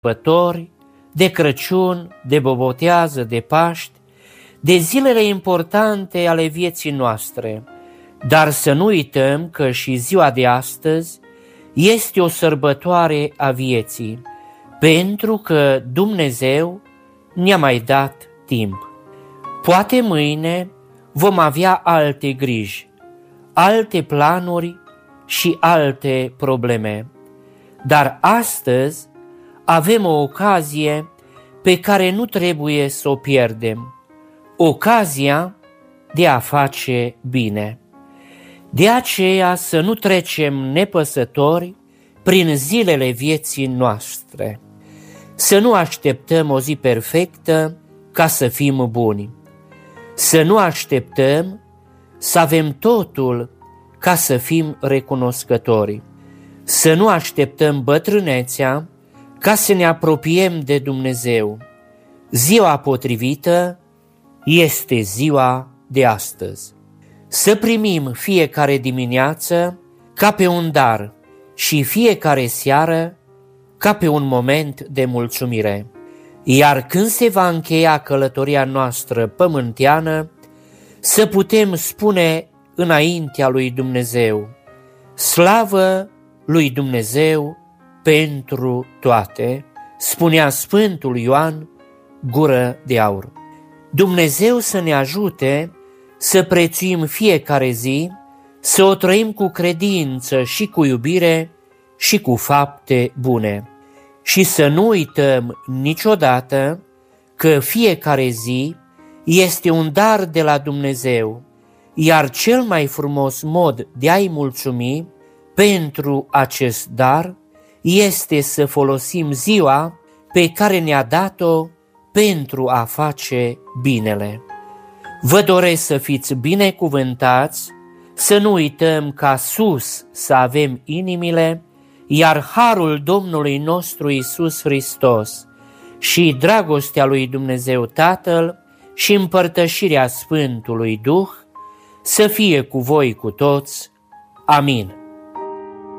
sărbători, de Crăciun, de Bobotează, de Paști, de zilele importante ale vieții noastre, dar să nu uităm că și ziua de astăzi este o sărbătoare a vieții, pentru că Dumnezeu ne-a mai dat timp. Poate mâine vom avea alte griji, alte planuri și alte probleme, dar astăzi avem o ocazie pe care nu trebuie să o pierdem, ocazia de a face bine. De aceea să nu trecem nepăsători prin zilele vieții noastre, să nu așteptăm o zi perfectă ca să fim buni, să nu așteptăm să avem totul ca să fim recunoscători, să nu așteptăm bătrânețea ca să ne apropiem de Dumnezeu. Ziua potrivită este ziua de astăzi. Să primim fiecare dimineață ca pe un dar și fiecare seară ca pe un moment de mulțumire. Iar când se va încheia călătoria noastră pământeană, să putem spune înaintea lui Dumnezeu: slavă lui Dumnezeu pentru toate, spunea Sfântul Ioan Gură de Aur. Dumnezeu să ne ajute să prețuim fiecare zi, să o trăim cu credință și cu iubire și cu fapte bune. Și să nu uităm niciodată că fiecare zi este un dar de la Dumnezeu, iar cel mai frumos mod de a-i mulțumi pentru acest dar este să folosim ziua pe care ne-a dat-o pentru a face binele. Vă doresc să fiți binecuvântați, să nu uităm ca sus să avem inimile, iar harul Domnului nostru Iisus Hristos și dragostea lui Dumnezeu Tatăl și împărtășirea Sfântului Duh să fie cu voi cu toți. Amin.